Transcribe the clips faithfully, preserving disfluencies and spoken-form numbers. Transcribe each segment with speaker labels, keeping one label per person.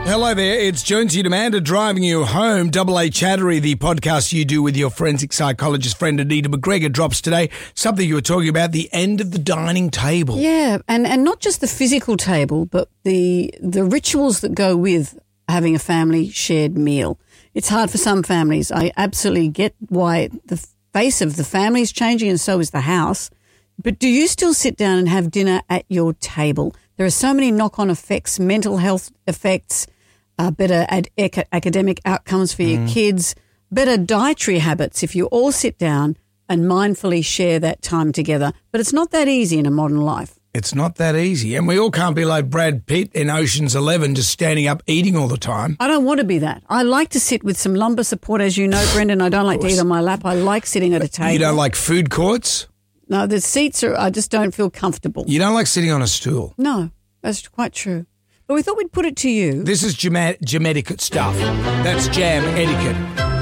Speaker 1: Hello there, it's Jonesy and Amanda driving you home. Double A Chattery, the podcast you do with your forensic psychologist friend Anita McGregor, drops today. Something you were talking about, the end of the dining table.
Speaker 2: Yeah, and, and not just the physical table, but the the rituals that go with having a family shared meal. It's hard for some families. I absolutely get why the face of the family is changing and so is the house. But do you still sit down and have dinner at your table? There are so many knock-on effects, mental health effects, uh, better ad- ac- academic outcomes for your mm. kids, better dietary habits if you all sit down and mindfully share that time together. But it's not that easy in a modern life.
Speaker 1: It's not that easy. And we all can't be like Brad Pitt in Ocean's Eleven, just standing up eating all the time.
Speaker 2: I don't want to be that. I like to sit with some lumbar support, as you know, Brendan. I don't like to eat on my lap. I like sitting at a table.
Speaker 1: You don't like food courts?
Speaker 2: No, the seats are, I just don't feel comfortable.
Speaker 1: You don't like sitting on a stool?
Speaker 2: No, that's quite true. But we thought we'd put it to you.
Speaker 1: This is jam, jam etiquette stuff. That's jam etiquette.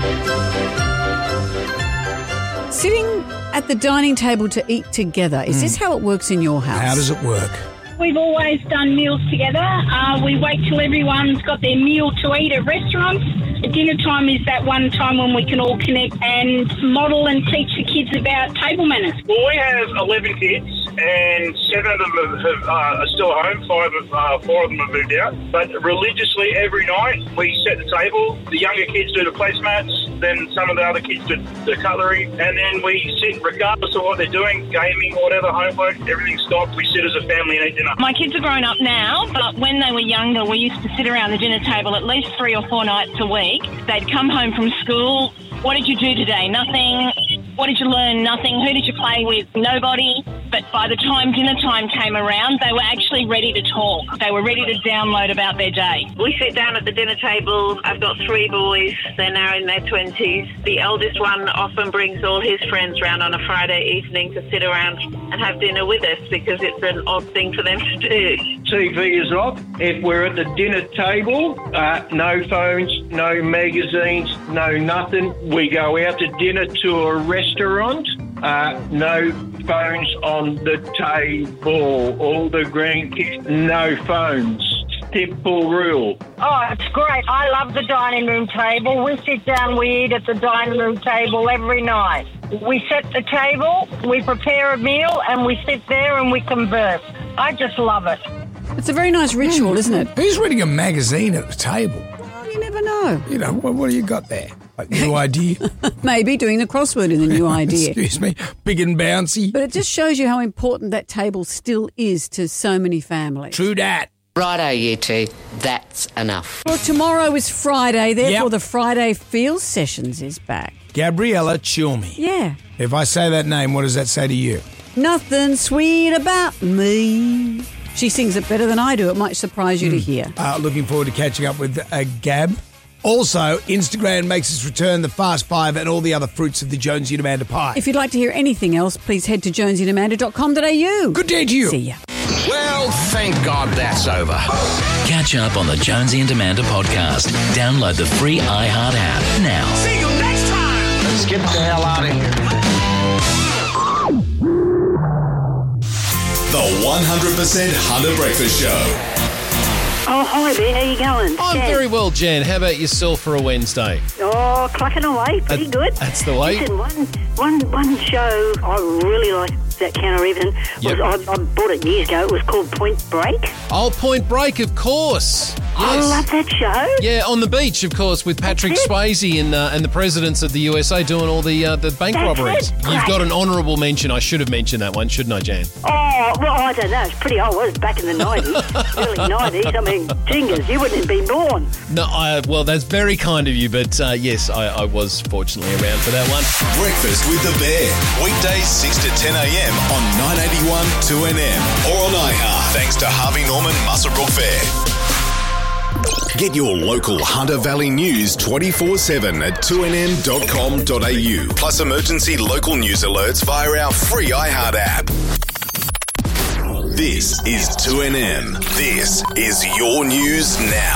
Speaker 2: Sitting at the dining table to eat together. Is mm. this how it works in your house?
Speaker 1: How does it work?
Speaker 3: We've always done meals together. Uh, we wait till everyone's got their meal to eat at restaurants. Dinner time is that one time when we can all connect and model and teach the kids about table manners.
Speaker 4: Well, we have eleven kids and seven of them have, have, uh, are still home. Five, of, uh, four of them have moved out. But religiously every night we set the table. The younger kids do the placemats, then some of the other kids do the cutlery, and then we sit regardless of what they're doing, gaming or whatever, homework, everything stopped. We sit as a family and eat dinner.
Speaker 5: My kids are grown up now, but when they were younger, we used to sit around the dinner table at least three or four nights a week. They'd come home from school. What did you do today? Nothing. What did you learn? Nothing. Who did you play with? Nobody. But by the time dinner time came around, they were actually ready to talk. They were ready to download about their day.
Speaker 6: We sit down at the dinner table. I've got three boys. They're now in their twenties. The eldest one often brings all his friends round on a Friday evening to sit around and have dinner with us because it's an odd thing for them to do.
Speaker 7: T V is off. If we're at the dinner table, uh, no phones, no magazines, no nothing. We go out to dinner to a restaurant. Uh, no phones on the table. All the grandkids, no phones. Simple rule.
Speaker 3: Oh, it's great. I love the dining room table. We sit down, we eat at the dining room table every night. We set the table, we prepare a meal, and we sit there and we converse. I just love it.
Speaker 2: It's a very nice ritual, isn't it?
Speaker 1: Who's reading a magazine at the table?
Speaker 2: Oh, you never know.
Speaker 1: You know, what, what do you got there? Like New Idea?
Speaker 2: Maybe doing the crossword in the New Idea.
Speaker 1: Excuse me, big and bouncy.
Speaker 2: But it just shows you how important that table still is to so many families.
Speaker 1: True dat.
Speaker 8: Righto, you two. That's enough.
Speaker 2: Well, tomorrow is Friday, therefore
Speaker 1: Yep.
Speaker 2: the Friday Feels Sessions is back.
Speaker 1: Gabriella Cilmi.
Speaker 2: Yeah.
Speaker 1: If I say that name, what does that say to you?
Speaker 2: Nothing sweet about me. She sings it better than I do. It might surprise you mm. to hear.
Speaker 1: Uh, looking forward to catching up with uh, Gab. Also, Instagram makes its return, the Fast Five and all the other fruits of the Jonesy and Amanda pie.
Speaker 2: If you'd like to hear anything else, please head to jonesy and amanda dot com dot a u.
Speaker 1: Good day to you.
Speaker 2: See ya.
Speaker 9: Well, thank God that's over.
Speaker 10: Catch up on the Jonesy and Amanda podcast. Download the free iHeart app now.
Speaker 9: See you next time.
Speaker 4: Let's get the hell out of here.
Speaker 11: The one hundred percent Hunter Breakfast Show.
Speaker 12: Oh, hi there. How you going?
Speaker 13: I'm
Speaker 12: Jan.
Speaker 13: very well, Jan. How about yourself for a Wednesday?
Speaker 12: Oh, clucking away. Pretty
Speaker 13: that,
Speaker 12: good.
Speaker 13: That's the way.
Speaker 12: Listen, one, one, one show I really like that counter even was
Speaker 13: yep.
Speaker 12: I, I bought it years ago. It was called Point Break.
Speaker 13: Oh, Point Break, of course. Yes.
Speaker 12: I love that show.
Speaker 13: Yeah, on the beach, of course, with Patrick Swayze and uh, and the presidents of the U S A doing all the uh, the bank
Speaker 12: That's
Speaker 13: robberies.
Speaker 12: it.
Speaker 13: You've got an honourable mention. I should have mentioned that one, shouldn't I, Jan?
Speaker 12: Oh, well, I don't know. It's pretty old. It was back in the nineties, early nineties. I mean, jingers, you wouldn't have been born.
Speaker 13: No, I, well, that's very kind of you, but uh, yes, I, I was fortunately around for that one.
Speaker 11: Breakfast with the Bear. Weekdays six to ten a.m. on nine eighty-one two N M or on iHeart. Thanks to Harvey Norman Muswellbrook Fair. Get your local Hunter Valley news twenty-four seven at two N M dot com dot a u. Plus emergency local news alerts via our free iHeart app. This is two N M. This is your news now.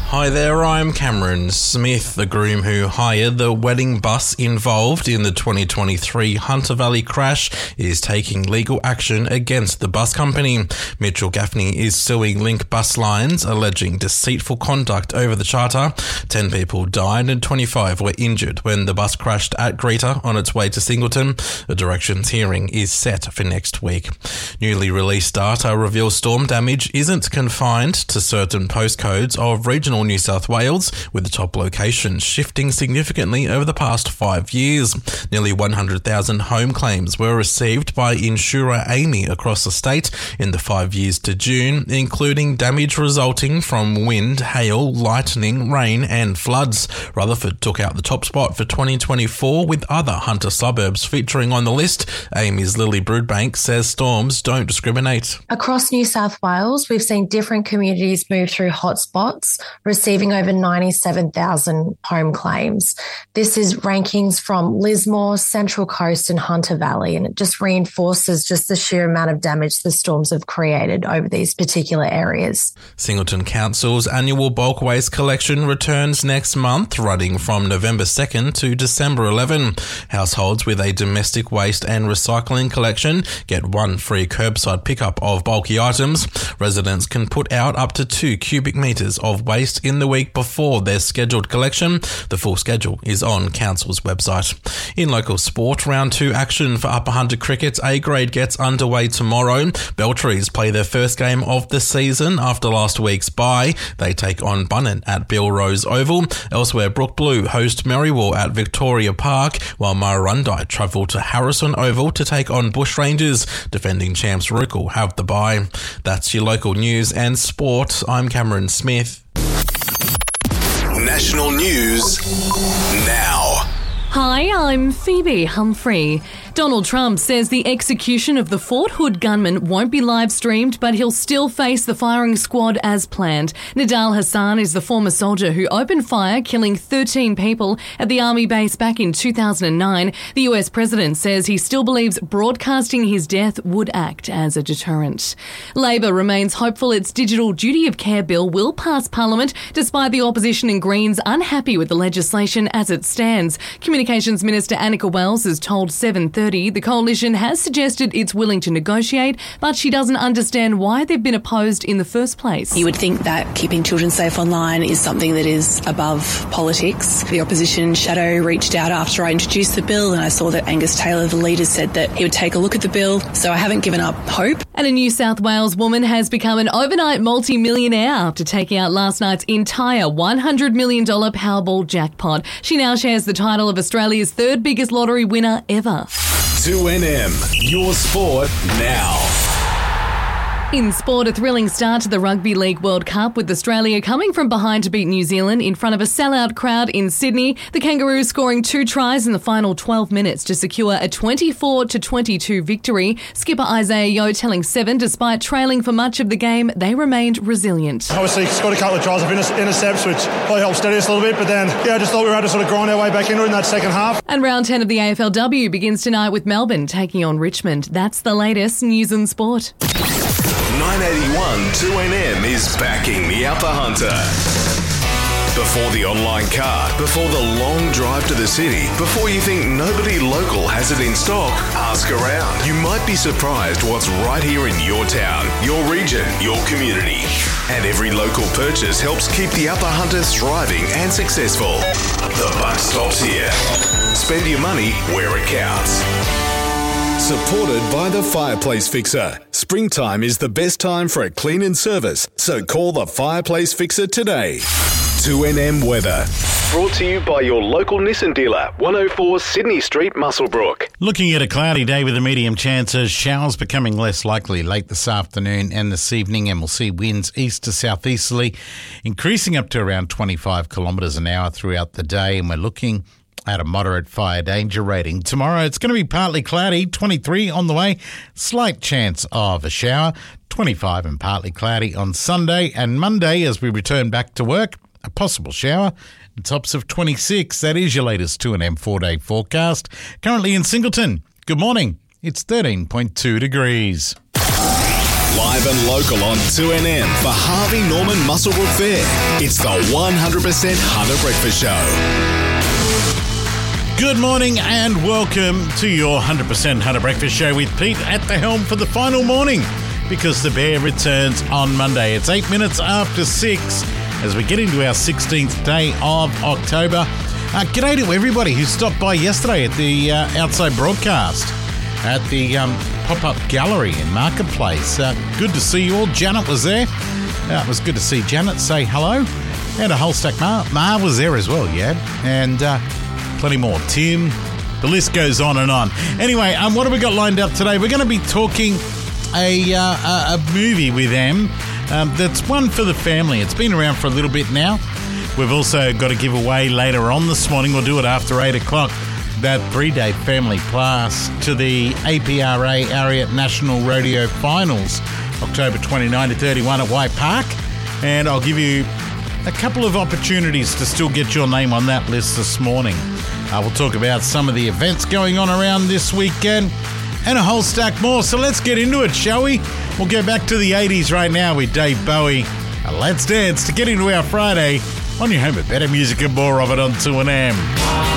Speaker 14: Hi there, I'm Cameron Smith, the groom who hired the wedding bus involved in the twenty twenty-three Hunter Valley crash is taking legal action against the bus company. Mitchell Gaffney is suing Link Bus Lines, alleging deceitful conduct over the charter. Ten people died and twenty-five were injured when the bus crashed at Greta on its way to Singleton. A directions hearing is set for next week. Newly released data reveals storm damage isn't confined to certain postcodes of regional New South Wales, with the top locations shifting significantly over the past five years. Nearly one hundred thousand home claims were received by insurer Amy across the state in the five years to June, including damage resulting from wind, hail, lightning, rain and floods. Rutherford took out the top spot for twenty twenty-four, with other Hunter suburbs featuring on the list. Amy's Lily Broodbank says storms don't discriminate.
Speaker 15: Across New South Wales, we've seen different communities move through hotspots, receiving over ninety-seven thousand home claims. This is rankings from Lismore, Central Coast and Hunter Valley, and it just reinforces just the sheer amount of damage the storms have created over these particular areas.
Speaker 14: Singleton Council's annual bulk waste collection returns next month, running from November second to December eleventh. Households with a domestic waste and recycling collection get one free curbside pickup of bulky items. Residents can put out up to two cubic metres of waste in the week before their scheduled collection. The full schedule is on Council's website. In local sport, round two action for Upper Hunter Cricket A grade gets underway tomorrow. Beltrees play their first game of the season after last week's bye. They take on Bunnan at Bill Rose Oval. Elsewhere, Brook Blue host Merriwell at Victoria Park, while Murrurundi travel to Harrison Oval to take on Bushrangers. Defending champs Rookel have the bye. That's your local news and sport. I'm Cameron Smith.
Speaker 11: National news now.
Speaker 16: Hi, I'm Phoebe Humphrey. Donald Trump says the execution of the Fort Hood gunman won't be live streamed, but he'll still face the firing squad as planned. Nidal Hassan is the former soldier who opened fire, killing thirteen people at the army base back in two thousand nine. The U S president says he still believes broadcasting his death would act as a deterrent. Labor remains hopeful its digital duty of care bill will pass Parliament, despite the opposition and Greens unhappy with the legislation as it stands. Communications Minister Annika Wells has told seven thirty the coalition has suggested it's willing to negotiate, but she doesn't understand why they've been opposed in the first place.
Speaker 17: You would think that keeping children safe online is something that is above politics. The opposition shadow reached out after I introduced the bill, and I saw that Angus Taylor, the leader, said that he would take a look at the bill, so I haven't given up hope.
Speaker 16: And a New South Wales woman has become an overnight multi-millionaire after taking out last night's entire one hundred million dollars Powerball jackpot. She now shares the title of Australia's third biggest lottery winner ever.
Speaker 11: two N M, your sport now.
Speaker 16: In sport, a thrilling start to the Rugby League World Cup, with Australia coming from behind to beat New Zealand in front of a sellout crowd in Sydney. The Kangaroos scoring two tries in the final twelve minutes to secure a twenty-four to twenty-two victory. Skipper Isaiah Yeo telling Seven, despite trailing for much of the game, they remained resilient.
Speaker 18: Obviously, scored a couple of tries of intercepts, which probably helped steady us a little bit, but then, yeah, I just thought we were able to sort of grind our way back into it in that second half.
Speaker 16: And round ten of the A F L W begins tonight with Melbourne taking on Richmond. That's the latest news and sport.
Speaker 11: nine eighty-one two N M is backing the Upper Hunter. Before the online cart, before the long drive to the city, before you think nobody local has it in stock, ask around. You might be surprised what's right here in your town, your region, your community. And every local purchase helps keep the Upper Hunter thriving and successful. The buck stops here. Spend your money where it counts. Supported by the Fireplace Fixer. Springtime is the best time for a clean and service, so call the Fireplace Fixer today. two N M weather. Brought to you by your local Nissan dealer, one oh four Sydney Street, Muswellbrook.
Speaker 19: Looking at a cloudy day with a medium chance of showers becoming less likely late this afternoon and this evening, and we'll see winds east to southeasterly increasing up to around twenty-five kilometres an hour throughout the day, and we're looking at a moderate fire danger rating. Tomorrow it's going to be partly cloudy, twenty-three on the way, slight chance of a shower, twenty-five and partly cloudy on Sunday, and Monday as we return back to work, a possible shower, and tops of twenty-six. That is your latest two N M four-day forecast. Currently in Singleton, good morning, it's thirteen point two degrees.
Speaker 11: Live and local on two N M for Harvey Norman Muswellbrook Fair. It's the one hundred percent Hunter Breakfast Show.
Speaker 19: Good morning and welcome to your one hundred percent Hunter Breakfast Show with Pete at the helm for the final morning, because the Bear returns on Monday. It's eight minutes after six as we get into our sixteenth day of October. Uh, g'day to everybody who stopped by yesterday at the uh, outside broadcast at the um, pop-up gallery in Marketplace. Uh, good to see you all. Janet was there. Uh, it was good to see Janet say hello. And a whole stack. Ma, Ma was there as well, yeah. And uh, plenty more. Tim. The list goes on and on. Anyway, um, what have we got lined up today? We're going to be talking a, uh, a movie with Em um, that's one for the family. It's been around for a little bit now. We've also got a giveaway later on this morning. We'll do it after eight o'clock. That three-day family pass to the A P R A Ariat National Rodeo Finals, October twenty-ninth to thirty-first at White Park. And I'll give you a couple of opportunities to still get your name on that list this morning. Uh, we'll talk about some of the events going on around this weekend and a whole stack more. So let's get into it, shall we? We'll go back to the eighties right now with Dave Bowie. Uh, let's dance to get into our Friday on your home of better music and more of it on two N M.